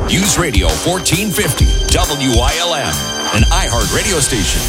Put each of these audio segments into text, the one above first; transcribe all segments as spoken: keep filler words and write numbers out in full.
News Radio fourteen fifty, W I L M, an iHeart radio station.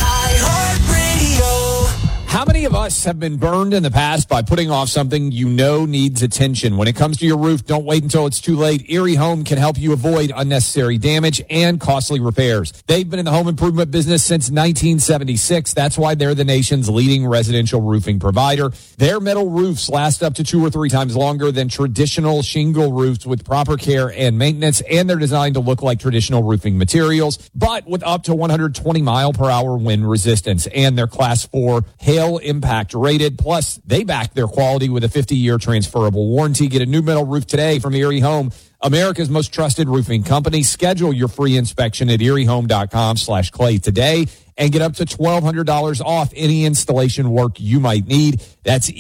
iHeartRadio. How many of us have been burned in the past by putting off something you know needs attention? When it comes to your roof, don't wait until it's too late. Erie Home can help you avoid unnecessary damage and costly repairs. They've been in the home improvement business since nineteen seventy-six. That's why they're the nation's leading residential roofing provider. Their metal roofs last up to two or three times longer than traditional shingle roofs with proper care and maintenance, and they're designed to look like traditional roofing materials, but with up to one hundred twenty mile per hour wind resistance. And they're class four hail impact rated. Plus, they back their quality with a fifty year transferable warranty. Get a new metal roof today from Erie Home, America's most trusted roofing company. Schedule your free inspection at eriehome.com slash clay today and get up to twelve hundred dollars off any installation work you might need. That's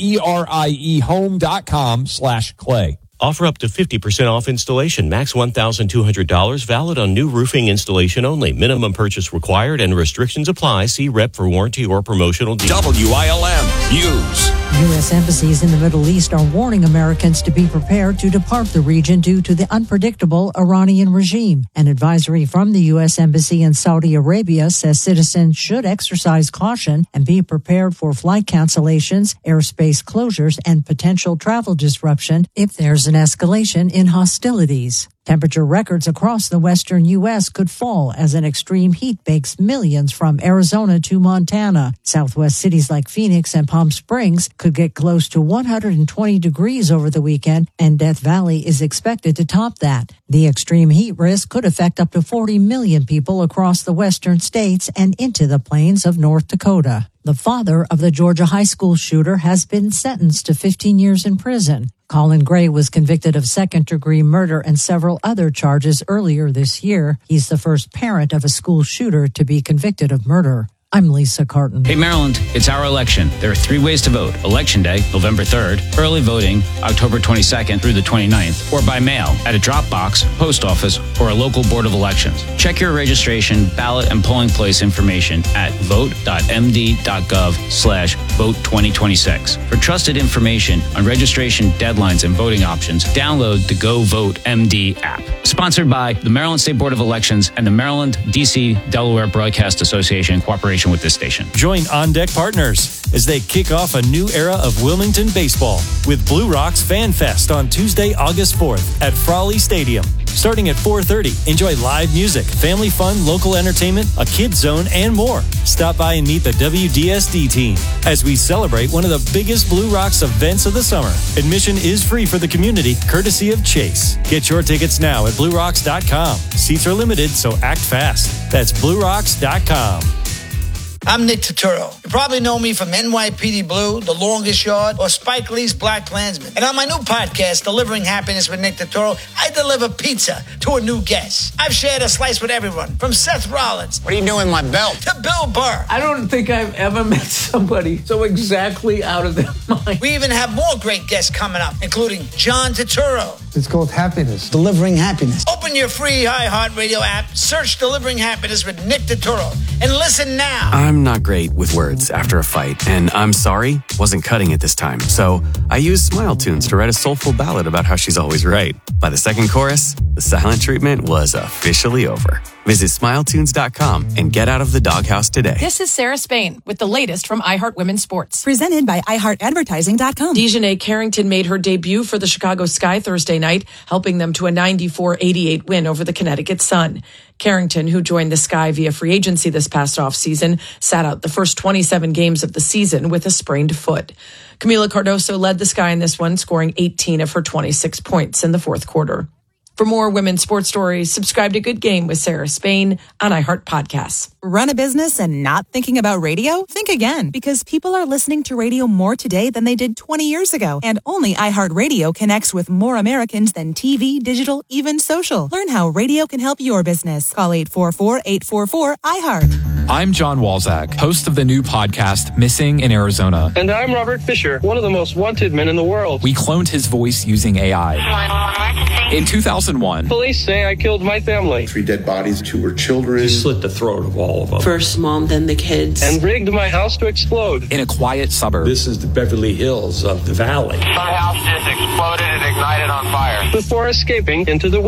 E-R-I-E-home.com slash clay. Offer up to fifty percent off installation. Max one thousand two hundred dollars. Valid on new roofing installation only. Minimum purchase required and restrictions apply. See rep for warranty or promotional deal. W I L M News. U S embassies in the Middle East are warning Americans to be prepared to depart the region due to the unpredictable Iranian regime. An advisory from the U S Embassy in Saudi Arabia says citizens should exercise caution and be prepared for flight cancellations, airspace closures, and potential travel disruption if there's an escalation in hostilities. Temperature records across the western U S could fall as an extreme heat bakes millions from Arizona to Montana. Southwest cities like Phoenix and Palm Springs could get close to one hundred twenty degrees over the weekend, and Death Valley is expected to top that. The extreme heat risk could affect up to forty million people across the western states and into the plains of North Dakota. The father of the Georgia high school shooter has been sentenced to fifteen years in prison. Colin Gray was convicted of second-degree murder and several other charges earlier this year. He's the first parent of a school shooter to be convicted of murder. I'm Lisa Carton. Hey, Maryland, it's our election. There are three ways to vote. Election Day, November third, early voting, October twenty-second through the twenty-ninth, or by mail at a drop box, post office, or a local board of elections. Check your registration, ballot, and polling place information at vote.md.gov slash vote 2026. For trusted information on registration deadlines and voting options, download the Go Vote M D app. Sponsored by the Maryland State Board of Elections and the Maryland, D C, Delaware Broadcast Association in cooperation with this station. Join On Deck Partners as they kick off a new era of Wilmington baseball with Blue Rocks Fan Fest on Tuesday, August fourth at Frawley Stadium. Starting at four thirty, enjoy live music, family fun, local entertainment, a kids zone, and more. Stop by and meet the W D S D team as we celebrate one of the biggest Blue Rocks events of the summer. Admission is free for the community, courtesy of Chase. Get your tickets now at blue rocks dot com. Seats are limited, so act fast. That's blue rocks dot com. I'm Nick Turturro. You probably know me from N Y P D Blue, The Longest Yard, or Spike Lee's Black Klansman. And on my new podcast, Delivering Happiness with Nick Turturro, I deliver pizza to a new guest. I've shared a slice with everyone, from Seth Rollins. What are you doing with my belt? To Bill Burr. I don't think I've ever met somebody so exactly out of their mind. We even have more great guests coming up, including John Turturro. It's called Happiness. Delivering Happiness. Open your free iHeartRadio app, search Delivering Happiness with Nick Turturro, and listen now. I'm not great with words after a fight, and I'm sorry wasn't cutting it this time. So I used Smile Tunes to write a soulful ballad about how she's always right. By the second chorus, the silent treatment was officially over. Visit smile tunes dot com and get out of the doghouse today. This is Sarah Spain with the latest from iHeart Women's Sports. Presented by i heart advertising dot com. Dejanay Carrington made her debut for the Chicago Sky Thursday night, helping them to a ninety-four eighty-eight win over the Connecticut Sun. Carrington, who joined the Sky via free agency this past offseason, sat out the first twenty-seven games of the season with a sprained foot. Camila Cardoso led the Sky in this one, scoring eighteen of her twenty-six points in the fourth quarter. For more women's sports stories, subscribe to Good Game with Sarah Spain on iHeart Podcasts. Run a business and not thinking about radio? Think again, because people are listening to radio more today than they did twenty years ago. And only iHeartRadio connects with more Americans than T V, digital, even social. Learn how radio can help your business. Call eight four four, eight four four, iHeart. I'm John Walzak, host of the new podcast, Missing in Arizona. And I'm Robert Fisher, one of the most wanted men in the world. We cloned his voice using A I. In two thousand one, police say I killed my family. Three dead bodies, two were children. He slit the throat of all of them. First mom, then the kids. And rigged my house to explode. In a quiet suburb. This is the Beverly Hills of the valley. My house just exploded and ignited on fire. Before escaping into the